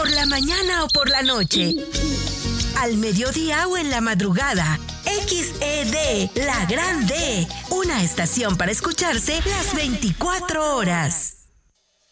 por la mañana o por la noche, al mediodía o en la madrugada. XED, la gran D, una estación para escucharse las 24 horas.